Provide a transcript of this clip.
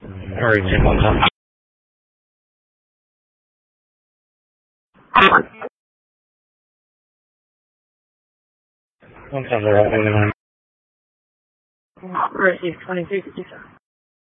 Alright, take one time. One time, they're all 89. Receive 2060.